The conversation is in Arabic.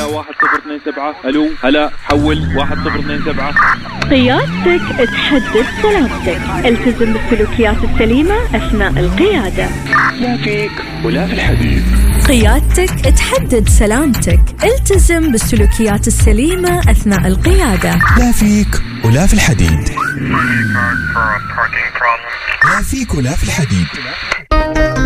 1027. ألو هلا حول 1027. قيادتك تحدد سلامتك، التزم بالسلوكيات السليمة أثناء القيادة. لا فيك ولا في الحديد. قيادتك تحدد سلامتك، التزم بالسلوكيات السليمة أثناء القيادة. لا فيك ولا في الحديد. لا فيك ولا في الحديد.